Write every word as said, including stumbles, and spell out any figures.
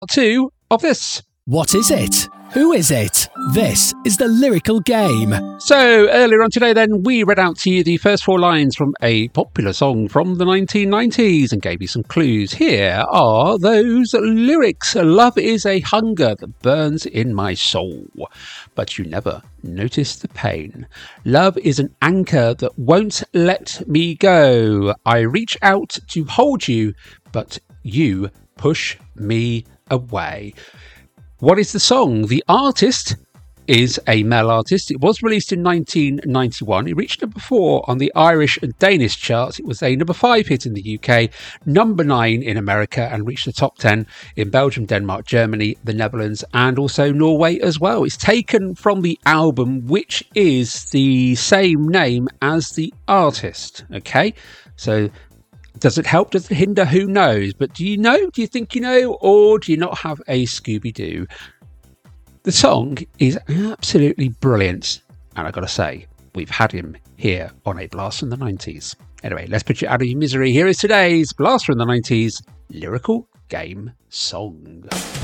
two of this. What is it? Who is it? This is the Lyrical Game. So, earlier on today then, we read out to you the first four lines from a popular song from the nineteen nineties and gave you some clues. Here are those lyrics. Love is a hunger that burns in my soul, but you never notice the pain. Love is an anchor that won't let me go. I reach out to hold you, but you push me away. What is the song? The artist is a male artist. It was released in nineteen ninety-one. It reached number four on the Irish and Danish charts. It was a number five hit in the U K, number nine in America, and reached the top ten in Belgium, Denmark, Germany, the Netherlands, and also Norway as well. It's taken from the album, which is the same name as the artist. Okay, so does it help? Does it hinder? Who knows? But do you know? Do you think you know? Or do you not have a Scooby-Doo? The song is absolutely brilliant. And I've got to say, we've had him here on A Blast from the nineties. Anyway, let's put you out of your misery. Here is today's Blast from the nineties Lyrical Game song.